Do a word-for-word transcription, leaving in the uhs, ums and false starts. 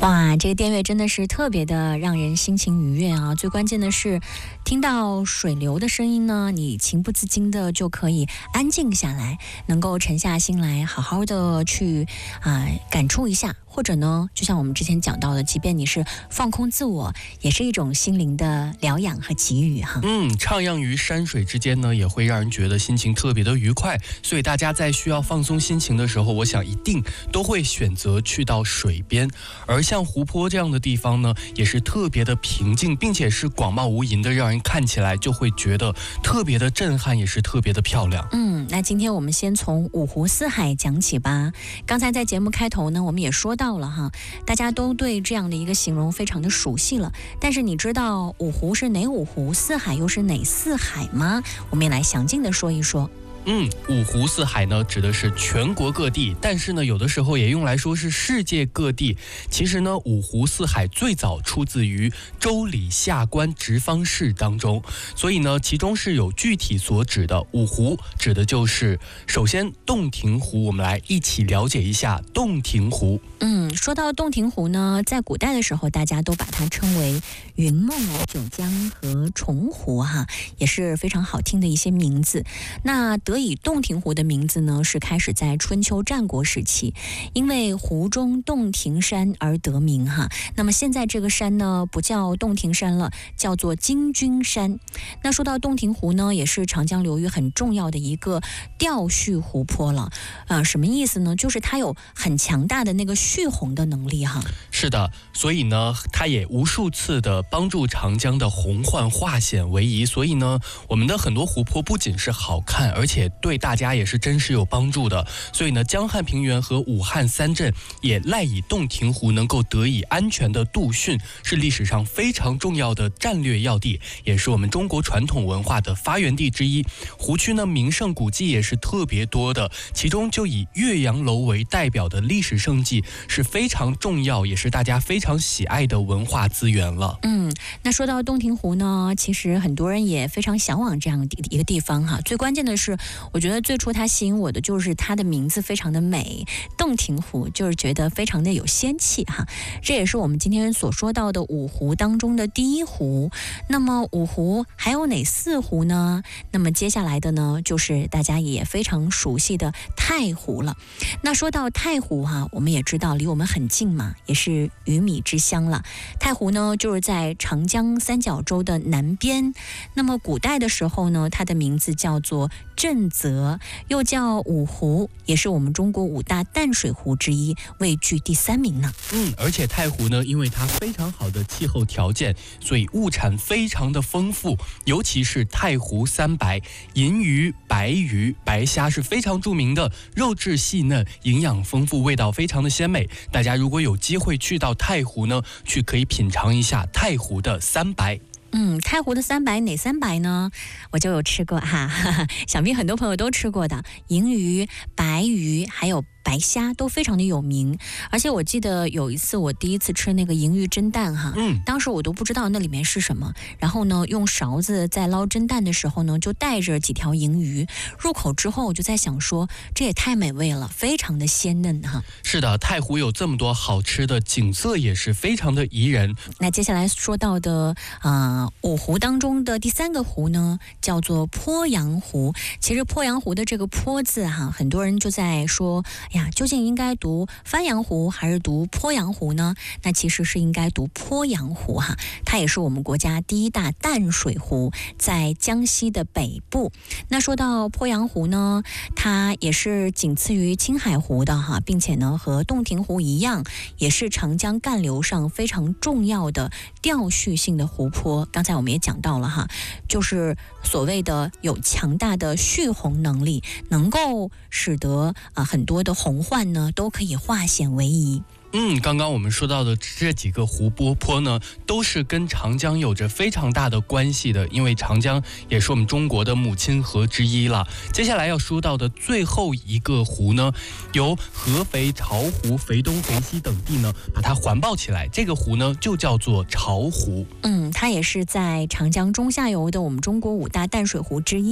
哇，这个电乐真的是特别的让人心情愉悦啊！最关键的是，听到水流的声音呢，你情不自禁的就可以安静下来，能够沉下心来，好好的去啊、呃、感触一下。或者呢，就像我们之前讲到的，即便你是放空自我，也是一种心灵的疗养和给予哈。 嗯，徜徉于山水之间呢，也会让人觉得心情特别的愉快。所以大家在需要放松心情的时候，我想一定都会选择去到水边。而像湖泊这样的地方呢，也是特别的平静，并且是广袤无垠的，让人看起来就会觉得特别的震撼，也是特别的漂亮。 嗯，那今天我们先从五湖四海讲起吧。刚才在节目开头呢，我们也说到到了哈，大家都对这样的一个形容非常的熟悉了。但是你知道五湖是哪五湖，四海又是哪四海吗？我们也来详尽的说一说。 嗯，五湖四海呢，指的是全国各地，但是呢，有的时候也用来说是世界各地。其实呢，五湖四海最早出自于《周礼下官直方式》当中，所以呢，其中是有具体所指的。五湖指的就是首先洞庭湖，我们来一起了解一下洞庭湖。 嗯，说到洞庭湖呢，在古代的时候，大家都把它称为云梦、九江和崇湖哈，也是非常好听的一些名字。那得以洞庭湖的名字呢，是开始在春秋战国时期，因为湖中洞庭山而得名哈。那么现在这个山呢，不叫洞庭山了，叫做金君山。那说到洞庭湖呢，也是长江流域很重要的一个调蓄湖泊了。呃，什么意思呢？就是它有很强大的那个蓄洪的能力哈。 是的，所以呢，它也无数次的帮助长江的洪患化险为夷。所以呢，我们的很多湖泊不仅是好看，而且对大家也是真实有帮助的。所以呢，江汉平原和武汉三镇也赖以洞庭湖能够得以安全的度汛，是历史上非常重要的战略要地，也是我们中国传统文化的发源地之一。湖区呢，名胜古迹也是特别多的，其中就以岳阳楼为代表的历史胜迹是非常重要，也是大家非常喜爱的文化资源了。 嗯，那说到洞庭湖呢，其实很多人也非常向往这样的一个地方哈。最关键的是，我觉得最初它吸引我的就是它的名字非常的美，洞庭湖就是觉得非常的有仙气哈。这也是我们今天所说到的五湖当中的第一湖。那么五湖还有哪四湖呢？那么接下来的呢，就是大家也非常熟悉的太湖了。那说到太湖哈，我们也知道离我们很近嘛，也是鱼米之乡了。太湖呢，就是在长江三角洲的南边。那么古代的时候呢，它的名字叫做震泽，又叫五湖，也是我们中国五大淡水湖之一，位居第三名呢。 嗯，而且太湖呢，因为它非常好的气候条件，所以物产非常的丰富，尤其是太湖三白，银鱼、白鱼、白虾是非常著名的，肉质细嫩，营养丰富，味道非常的鲜美。大家如果有机会去到太湖呢，去可以品尝一下太湖的三白。 嗯，太湖的三白哪三白呢？我就有吃过哈，哈哈，想必很多朋友都吃过的，银鱼、白鱼还有白虾都非常的有名。而且我记得有一次我第一次吃那个银鱼蒸蛋哈， 嗯， 当时我都不知道那里面是什么，然后呢用勺子在捞蒸蛋的时候呢，就带着几条银鱼入口之后，我就在想说，这也太美味了，非常的鲜嫩哈。 是的，太湖有这么多好吃的，景色也是非常的宜人。 那接下来说到的啊、呃、五湖当中的第三个湖呢，叫做鄱阳湖。其实鄱阳湖的这个鄱字哈，很多人就在说呀，究竟应该读番阳湖还是读鄱阳湖呢？那其实是应该读鄱阳湖哈，它也是我们国家第一大淡水湖，在江西的北部。那说到鄱阳湖呢，它也是仅次于青海湖的哈，并且呢和洞庭湖一样，也是长江干流上非常重要的调蓄性的湖泊。刚才我们也讲到了哈，就是所谓的有强大的蓄洪能力，能够使得啊、呃、很多的洪患呢都可以化险为夷。 嗯，刚刚我们说到的这几个湖泊坡呢，都是跟长江有着非常大的关系的，因为长江也是我们中国的母亲河之一了。接下来要说到的最后一个湖呢，由合肥、巢湖、肥东、肥西等地呢把它环抱起来，这个湖呢就叫做巢湖。 嗯，它也是在长江中下游的我们中国五大淡水湖之一。